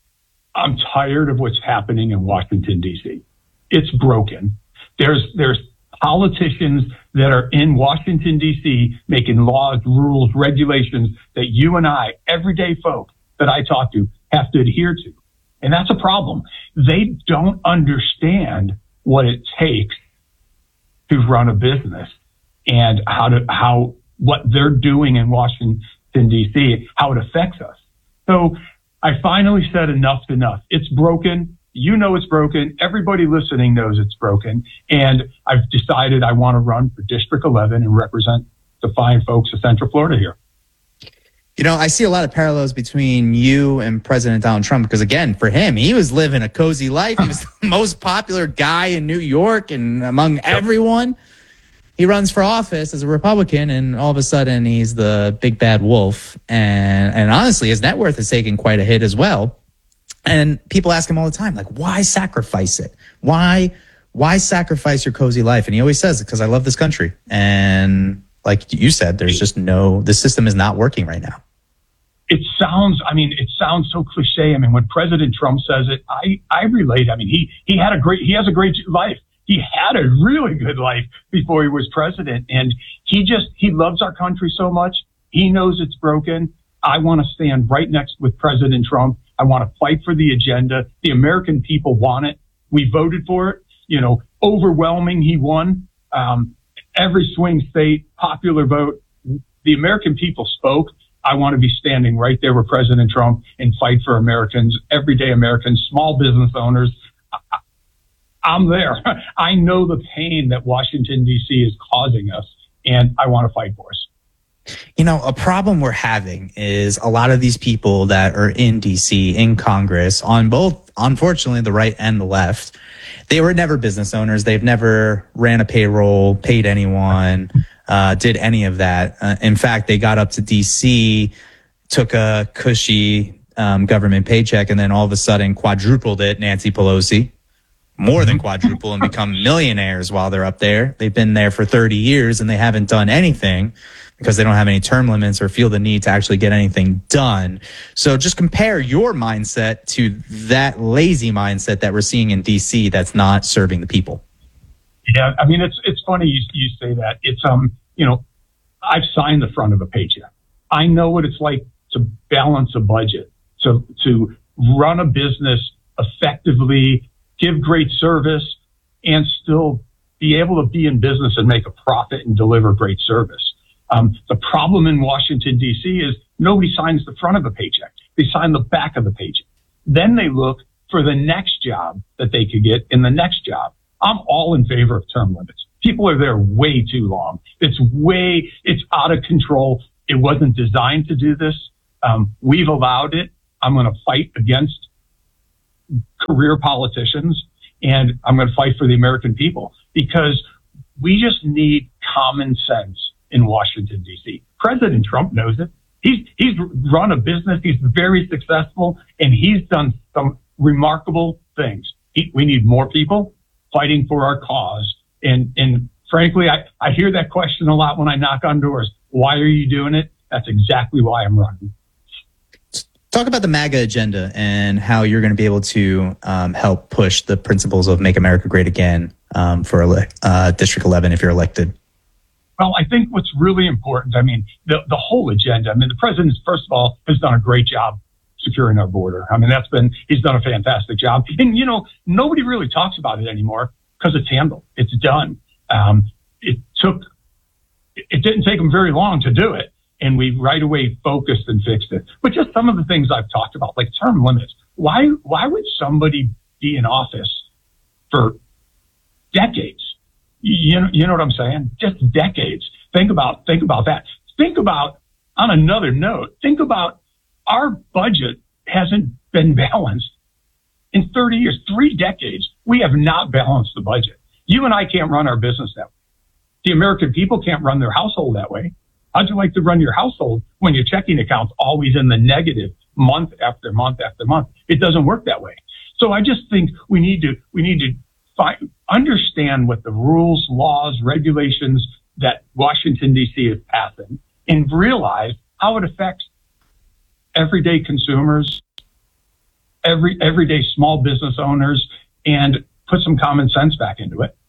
Speaker 9: I'm tired of what's happening in Washington, D C. It's broken. There's, there's politicians that are in Washington, D C making laws, rules, regulations that you and I, everyday folk that I talk to, have to adhere to. And that's a problem. They don't understand what it takes to run a business and how to, how, what they're doing in Washington, D C, how it affects us. So I finally said enough's enough. It's broken. You know it's broken. Everybody listening knows it's broken. And I've decided I want to run for District eleven and represent the fine folks of Central Florida here.
Speaker 5: You know, I see a lot of parallels between you and President Donald Trump, because again, for him, he was living a cozy life. He was the most popular guy in New York and among everyone. He runs for office as a Republican, and all of a sudden he's the big bad wolf. And, and honestly, his net worth is taking quite a hit as well. And people ask him all the time, like, why sacrifice it? Why, why sacrifice your cozy life? And he always says, because I love this country. And like you said, there's just no, the system is not working right now.
Speaker 9: It sounds, I mean, it sounds so cliche. I mean, when President Trump says it, I, I relate. I mean, he, he had a great, he has a great life. He had a really good life before he was president. And he just, he loves our country so much. He knows it's broken. I want to stand right next with President Trump. I want to fight for the agenda. The American people want it. We voted for it. You know, overwhelming. He won. Um, every swing state, popular vote. The American people spoke. I want to be standing right there with President Trump and fight for Americans, everyday Americans, small business owners. I, I'm there. I know the pain that Washington, D C is causing us, and I want to fight for us.
Speaker 5: You know, a problem we're having is a lot of these people that are in D C, in Congress, on both, unfortunately, the right and the left, they were never business owners. They've never ran a payroll, paid anyone, uh, did any of that. Uh, in fact, they got up to D C, took a cushy um, government paycheck, and then all of a sudden quadrupled it, Nancy Pelosi. more than quadruple and become millionaires while they're up there. They've been there for thirty years and they haven't done anything because they don't have any term limits or feel the need to actually get anything done. So just compare your mindset to that lazy mindset that we're seeing in D C that's not serving the people.
Speaker 9: Yeah, I mean, it's it's funny you, you say that. It's, um, you know, I've signed the front of a paycheck. I know what it's like to balance a budget, to to run a business effectively, give great service, and still be able to be in business and make a profit and deliver great service. Um, the problem in Washington, D C is nobody signs the front of a paycheck. They sign the back of the paycheck. Then they look for the next job that they could get in the next job. I'm all in favor of term limits. People are there way too long. It's way, it's out of control. It wasn't designed to do this. Um, we've allowed it. I'm going to fight against career politicians, and I'm going to fight for the American people because we just need common sense in Washington, D C. President Trump knows it. He's, he's run a business. He's very successful, and he's done some remarkable things. He, we need more people fighting for our cause. And, and frankly, I, I hear that question a lot when I knock on doors. Why are you doing it? That's exactly why I'm running.
Speaker 5: Talk about the MAGA agenda and how you're going to be able to um, help push the principles of Make America Great Again um, for ele- uh, District eleven if you're elected.
Speaker 9: Well, I think what's really important, I mean, the, the whole agenda, I mean, the president, first of all, has done a great job securing our border. I mean, that's been, he's done a fantastic job. And, you know, nobody really talks about it anymore because it's handled. It's done. Um, it took, it didn't take him very long to do it. And we right away focused and fixed it. But just some of the things I've talked about, like term limits. Why, why would somebody be in office for decades? You know, you know what I'm saying? Just decades. Think about, think about that. Think about, on another note, think about our budget hasn't been balanced in thirty years, three decades. We have not balanced the budget. You and I can't run our business that way. The American people can't run their household that way. How'd you like to run your household when your checking account's always in the negative month after month after month? It doesn't work that way. So I just think we need to, we need to find, understand what the rules, laws, regulations that Washington, D C is passing and realize how it affects everyday consumers, every everyday small business owners, and put some common sense back into it.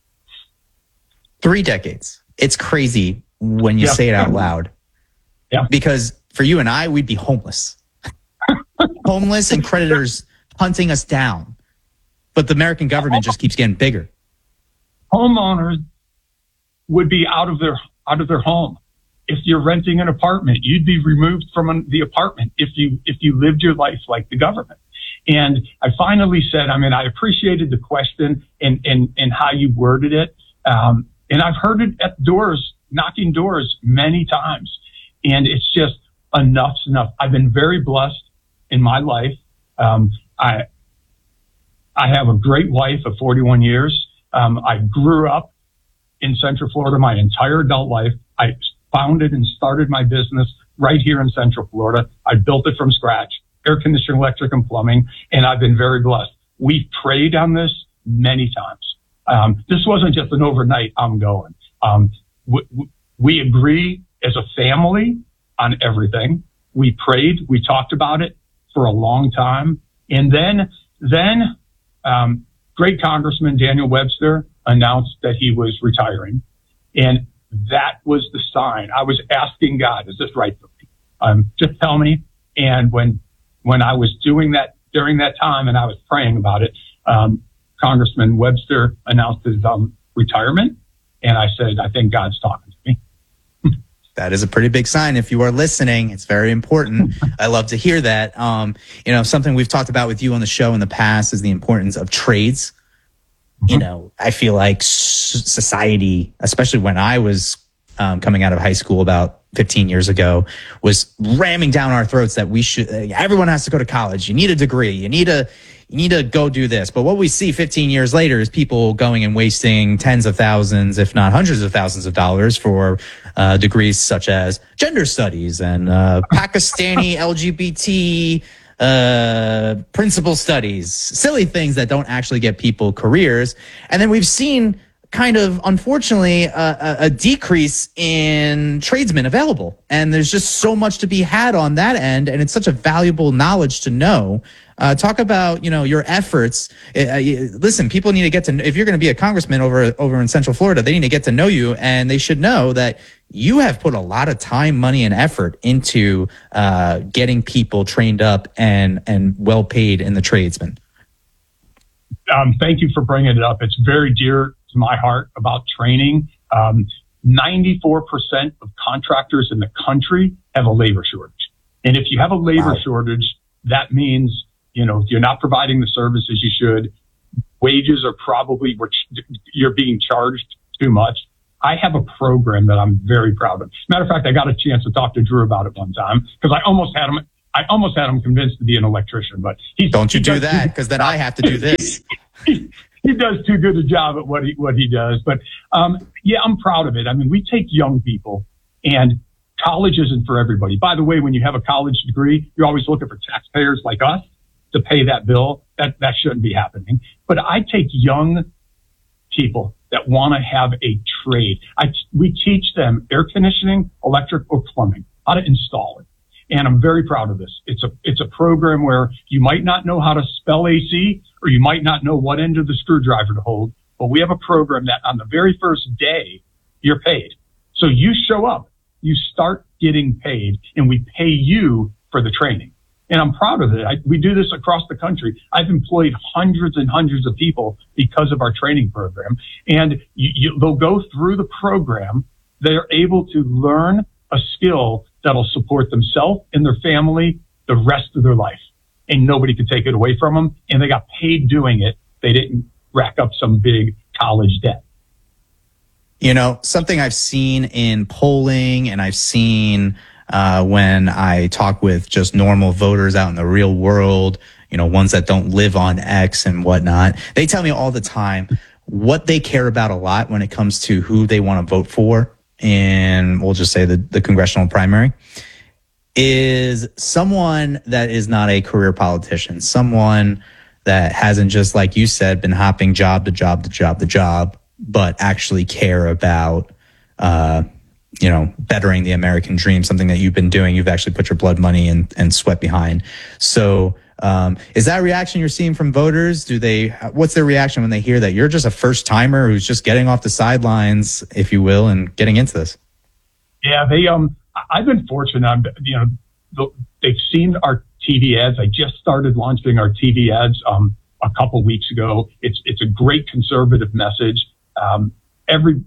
Speaker 5: Three decades. It's crazy when you
Speaker 9: Yeah.
Speaker 5: say it out loud.
Speaker 9: Yeah.
Speaker 5: Because for you and I, we'd be homeless. Homeless and creditors hunting us down. But the American government just keeps getting bigger.
Speaker 9: Homeowners would be out of their out of their home. If you're renting an apartment, you'd be removed from an, the apartment if you if you lived your life like the government. And I finally said, I mean, I appreciated the question and and and how you worded it. Um, and I've heard it at doors, knocking doors many times. And it's just enough's enough. I've been very blessed in my life. Um, I I have a great wife of forty-one years. Um, I grew up in Central Florida my entire adult life. I founded and started my business right here in Central Florida. I built it from scratch, air conditioning, electric, and plumbing, and I've been very blessed. We've prayed on this many times. Um, this wasn't just an overnight, I'm going. Um, we, we agree as a family on everything. We prayed, we talked about it for a long time. And then, then, um, great Congressman Daniel Webster announced that he was retiring. And that was the sign. I was asking God, is this right for me? Um, just tell me. And when, when I was doing that during that time and I was praying about it, um, Congressman Webster announced his, um, retirement. And I said, I think God's talking to me.
Speaker 5: That is a pretty big sign. If you are listening, it's very important. I love to hear that. Um, you know, something we've talked about with you on the show in the past is the importance of trades. Mm-hmm. You know, I feel like society, especially when I was um, coming out of high school about fifteen years ago, was ramming down our throats that we should, everyone has to go to college. You need a degree. You need a, you need to go do this. But what we see fifteen years later is people going and wasting tens of thousands, if not hundreds of thousands of dollars for uh, degrees such as gender studies and uh, Pakistani L G B T uh, principal studies, silly things that don't actually get people careers. And then we've seen kind of, unfortunately, a, a decrease in tradesmen available. And there's just so much to be had on that end. And it's such a valuable knowledge to know. Uh, talk about, you know, your efforts. Uh, you, listen, people need to get to, if you're going to be a congressman over, over in Central Florida, they need to get to know you, and they should know that you have put a lot of time, money, and effort into uh, getting people trained up and, and well paid in the tradesmen.
Speaker 9: Um, thank you for bringing it up. It's very dear to my heart about training. Um, ninety-four percent of contractors in the country have a labor shortage. And if you have a labor wow. shortage, that means, you know, you're not providing the services you should. Wages are probably, you're being charged too much. I have a program that I'm very proud of. Matter of fact, I got a chance to talk to Drew about it one time because I almost had him, I almost had him convinced to be an electrician, but he's,
Speaker 5: don't you
Speaker 9: he
Speaker 5: do that, because then I have to do this.
Speaker 9: he, he does too good a job at what he, what he does. But, um, yeah, I'm proud of it. I mean, we take young people, and college isn't for everybody. By the way, when you have a college degree, you're always looking for taxpayers like us to pay that bill. That, that shouldn't be happening. But I take young people that want to have a trade. I, we teach them air conditioning, electric, or plumbing, how to install it. And I'm very proud of this. It's a, it's a program where you might not know how to spell A C, or you might not know what end of the screwdriver to hold, but we have a program that on the very first day, you're paid. So you show up, you start getting paid, and we pay you for the training. And I'm proud of it. I, we do this across the country. I've employed hundreds and hundreds of people because of our training program. And you, you, they'll go through the program. They're able to learn a skill that'll support themselves and their family the rest of their life. And nobody could take it away from them. And they got paid doing it. They didn't rack up some big college debt.
Speaker 5: You know, something I've seen in polling, and I've seen uh, when I talk with just normal voters out in the real world, you know, ones that don't live on X and whatnot, they tell me all the time what they care about a lot when it comes to who they want to vote for in, we'll just say the, the congressional primary, is someone that is not a career politician, someone that hasn't, just like you said, been hopping job to job to job to job, but actually care about, uh, you know, bettering the American dream, something that you've been doing. You've actually put your blood money and, and sweat behind. So, um, is that a reaction you're seeing from voters? Do they, what's their reaction when they hear that you're just a first timer who's just getting off the sidelines, if you will, and getting into this?
Speaker 9: Yeah, they, um, I've been fortunate. I'm, you know, they've seen our T V ads. I just started launching our T V ads, um, a couple weeks ago. It's, it's a great conservative message. Um, every,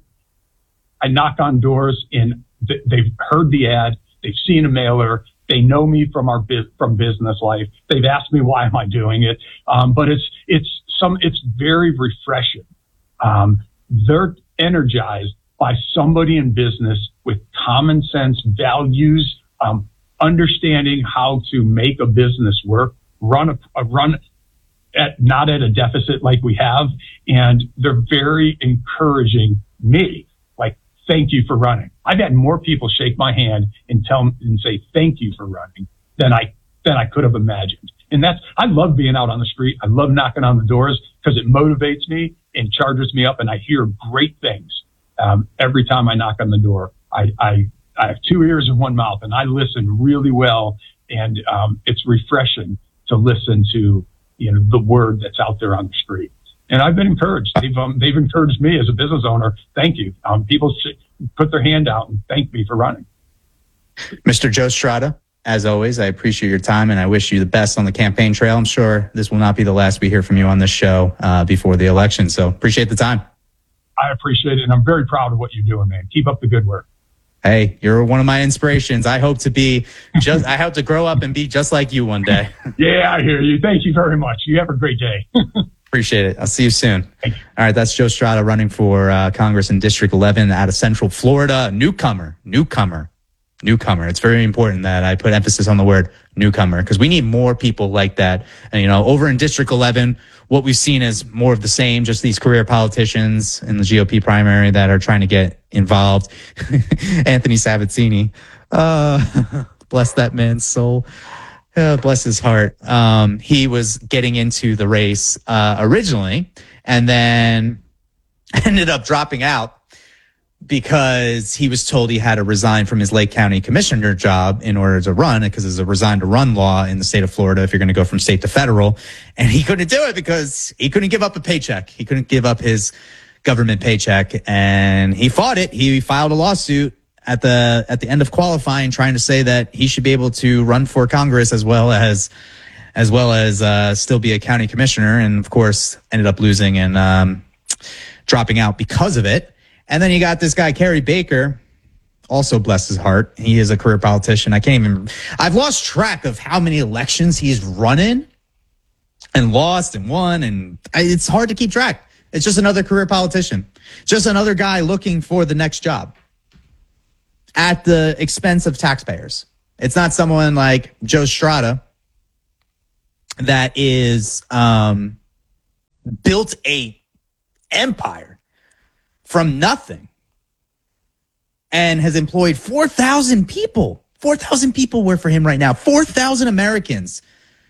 Speaker 9: I knock on doors and th- they've heard the ad. They've seen a mailer. They know me from our biz- from business life. They've asked me, why am I doing it? Um, but it's, it's some, it's very refreshing. Um, they're energized by somebody in business with common sense, values, um, understanding how to make a business work, run a, a run at, not at a deficit like we have. And they're very encouraging me. Like, thank you for running. I've had more people shake my hand and tell and say thank you for running than I than I could have imagined. And that's, I love being out on the street. I love knocking on the doors because it motivates me and charges me up, and I hear great things um, every time I knock on the door. I, I I have two ears and one mouth, and I listen really well, and um, it's refreshing to listen to, you know, the word that's out there on the street. And I've been encouraged. They've um, they've encouraged me as a business owner. Thank you. Um, people put their hand out and thank me for running.
Speaker 5: Mister Joe Strada, as always, I appreciate your time, and I wish you the best on the campaign trail. I'm sure this will not be the last we hear from you on this show uh, before the election. So appreciate the time.
Speaker 9: I appreciate it, and I'm very proud of what you're doing, man. Keep up the good work.
Speaker 5: Hey, you're one of my inspirations. I hope to be just, I hope to grow up and be just like you one day.
Speaker 9: Yeah, I hear you. Thank you very much. You have a great day.
Speaker 5: Appreciate it. I'll see you soon. All right. That's Joe Strada running for uh, Congress in District eleven out of Central Florida. Newcomer, newcomer, newcomer. It's very important that I put emphasis on the word newcomer, because we need more people like that. And, you know, over in District eleven, what we've seen is more of the same, just these career politicians in the G O P primary that are trying to get involved. Anthony Sabazzini, uh, bless that man's soul. Oh, bless his heart. Um, he was getting into the race uh, originally and then ended up dropping out because he was told he had to resign from his Lake County commissioner job in order to run, because there's a resign to run law in the state of Florida if you're going to go from state to federal. And he couldn't do it because he couldn't give up a paycheck. He couldn't give up his government paycheck, and he fought it. He filed a lawsuit at the at the end of qualifying, trying to say that he should be able to run for Congress as well as as well as uh, still be a county commissioner, and of course ended up losing and um, dropping out because of it. And then you got this guy, Kerry Baker, also bless his heart. He is a career politician. I can't even, I've lost track of how many elections he's run in and lost and won. And I, it's hard to keep track. It's just another career politician, just another guy looking for the next job at the expense of taxpayers. It's not someone like Joe Strada that is, um, built a empire from nothing and has employed four thousand people. four thousand people work for him right now. four thousand Americans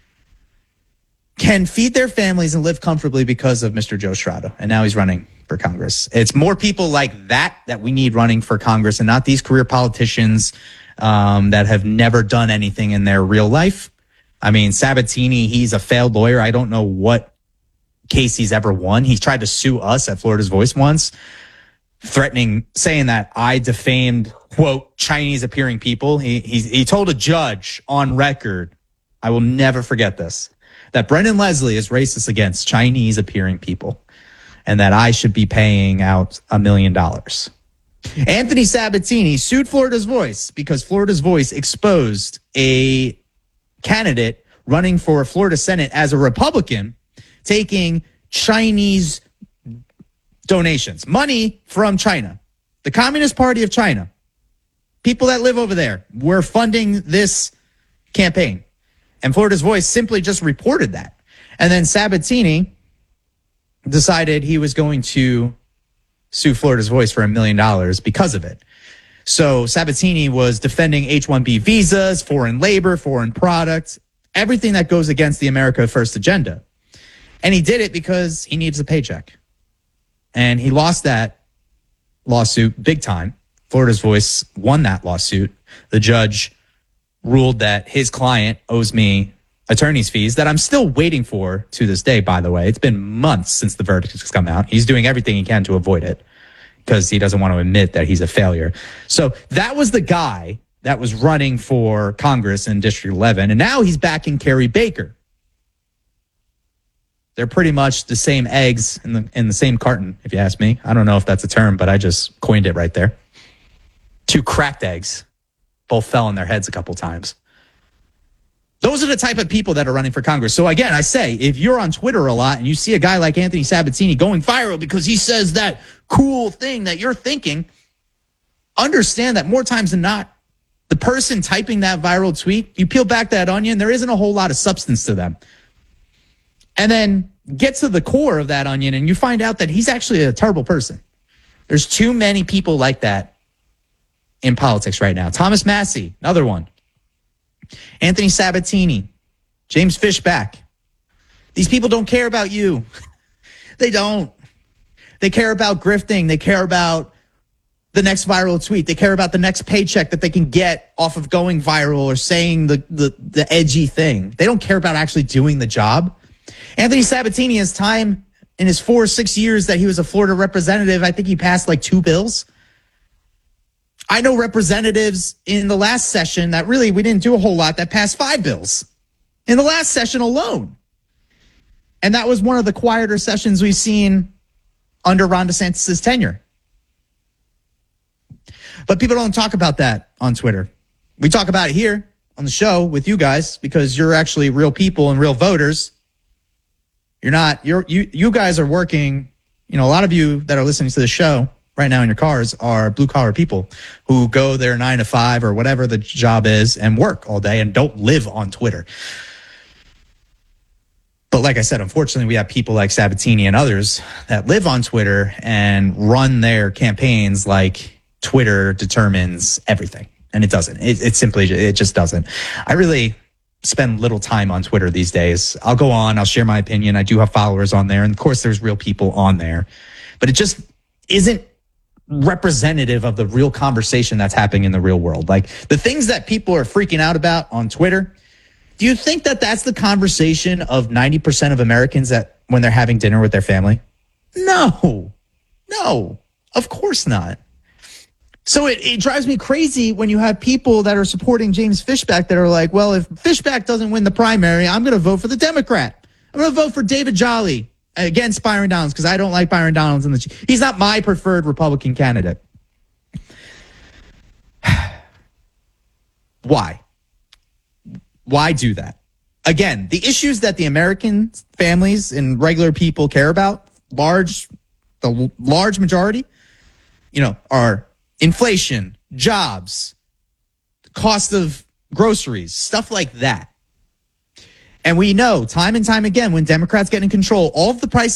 Speaker 5: can feed their families and live comfortably because of Mister Joe Strada. And now he's running for Congress. It's more people like that that we need running for Congress, and not these career politicians um, that have never done anything in their real life. I mean, Sabatini, he's a failed lawyer. I don't know what case he's ever won. He's tried to sue us at Florida's Voice once, threatening, saying that I defamed, quote, Chinese appearing people. He, he, he told a judge on record, I will never forget this, that Brendan Leslie is racist against Chinese appearing people and that I should be paying out a million dollars. Anthony Sabatini sued Florida's Voice because Florida's Voice exposed a candidate running for Florida Senate as a Republican taking Chinese donations, money from China, the Communist Party of China. People that live over there were funding this campaign. And Florida's Voice simply just reported that. And then Sabatini decided he was going to sue Florida's Voice for a million dollars because of it. So Sabatini was defending H one B visas, foreign labor, foreign products, everything that goes against the America First agenda. And he did it because he needs a paycheck. And he lost that lawsuit big time. Florida's Voice won that lawsuit. The judge ruled that his client owes me attorney's fees that I'm still waiting for to this day, by the way. It's been months since the verdict has come out. He's doing everything he can to avoid it because he doesn't want to admit that he's a failure. So that was the guy that was running for Congress in District eleven. And now he's backing Kerry Baker. They're pretty much the same eggs in the in the same carton, if you ask me. I don't know if that's a term, but I just coined it right there. Two cracked eggs. Both fell on their heads a couple times. Those are the type of people that are running for Congress. So again, I say, if you're on Twitter a lot and you see a guy like Anthony Sabatini going viral because he says that cool thing that you're thinking, understand that more times than not, the person typing that viral tweet, you peel back that onion, there isn't a whole lot of substance to them. And then get to the core of that onion and you find out that he's actually a terrible person. There's too many people like that in politics right now. Thomas Massey, another one. Anthony Sabatini, James Fishback. These people don't care about you. They don't. They care about grifting. They care about the next viral tweet. They care about the next paycheck that they can get off of going viral or saying the, the, the edgy thing. They don't care about actually doing the job. Anthony Sabatini, his time in his four or six years that he was a Florida representative, I think he passed like two bills. I know representatives in the last session that really we didn't do a whole lot that passed five bills in the last session alone. And that was one of the quieter sessions we've seen under Ron DeSantis' tenure. But people don't talk about that on Twitter. We talk about it here on the show with you guys because you're actually real people and real voters. You're not, you're, you, you guys are working, you know, a lot of you that are listening to the show right now in your cars are blue collar people who go their nine to five or whatever the job is and work all day and don't live on Twitter. But like I said, unfortunately, we have people like Sabatini and others that live on Twitter and run their campaigns like Twitter determines everything. And it doesn't. It, it simply, it just doesn't. I really, spend little time on Twitter these days. I'll go on, I'll share my opinion. I do have followers on there, and of course there's real people on there, but it just isn't representative of the real conversation that's happening in the real world. Like the things that people are freaking out about on Twitter, do you think that that's the conversation of ninety percent of Americans that when they're having dinner with their family? No, no, of course not. So it, it drives me crazy when you have people that are supporting James Fishback that are like, well, if Fishback doesn't win the primary, I'm going to vote for the Democrat. I'm going to vote for David Jolly against Byron Donalds because I don't like Byron Donalds. In the, he's not my preferred Republican candidate. Why? Why do that? Again, the issues that the American families and regular people care about, large, the large majority, you know, are inflation, jobs, cost of groceries, stuff like that. And we know time and time again when Democrats get in control, all of the prices